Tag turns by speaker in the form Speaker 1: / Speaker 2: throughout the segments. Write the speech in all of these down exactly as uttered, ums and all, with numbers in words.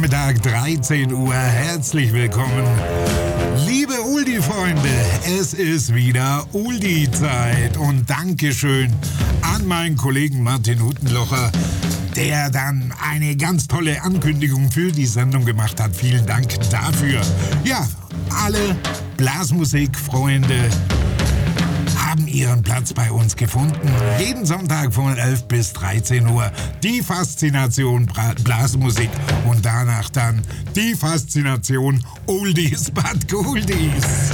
Speaker 1: Nachmittag, dreizehn Uhr. Herzlich willkommen. Liebe Oldie-Freunde, es ist wieder Oldie-Zeit. Und Dankeschön an meinen Kollegen Martin Huttenlocher, der dann eine ganz tolle Ankündigung für die Sendung gemacht hat. Vielen Dank dafür. Ja, alle Blasmusikfreunde haben ihren Platz bei uns gefunden. Jeden Sonntag von elf bis dreizehn Uhr die Faszination Blasmusik und danach dann die Faszination Oldies but Goldies.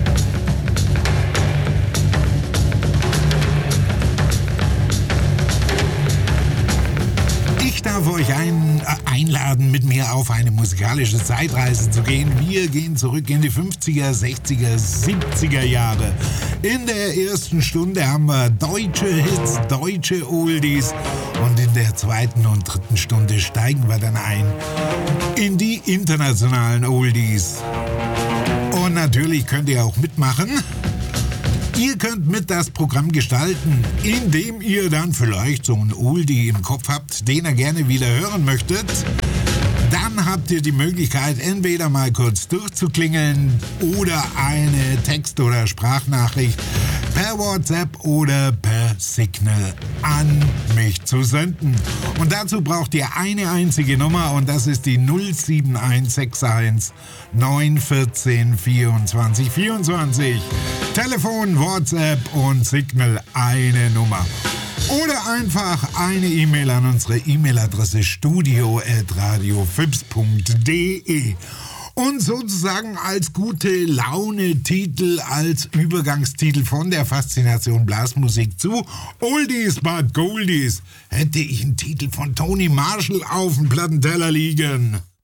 Speaker 1: Ich darf euch ein, äh, einladen, mit mir auf eine musikalische Zeitreise zu gehen. Wir gehen zurück in die fünfziger, sechziger, siebziger Jahre. In der ersten Stunde haben wir deutsche Hits, deutsche Oldies. Und in der zweiten und dritten Stunde steigen wir dann ein in die internationalen Oldies. Und natürlich könnt ihr auch mitmachen. Ihr könnt mit das Programm gestalten, indem ihr dann vielleicht so einen Oldie im Kopf habt, den ihr gerne wieder hören möchtet. Dann habt ihr die Möglichkeit, entweder mal kurz durchzuklingeln oder eine Text- oder Sprachnachricht per WhatsApp oder per Signal an mich zu senden. Und dazu braucht ihr eine einzige Nummer und das ist die null sieben eins sechs eins neun eins vier vierundzwanzig vierundzwanzig. Telefon, WhatsApp und Signal eine Nummer. Oder einfach eine E-Mail an unsere E-Mail-Adresse studio at radiofips punkt de. Und sozusagen als gute Laune-Titel, als Übergangstitel von der Faszination Blasmusik zu Oldies but Goldies hätte ich einen Titel von Tony Marshall auf dem Plattenteller liegen.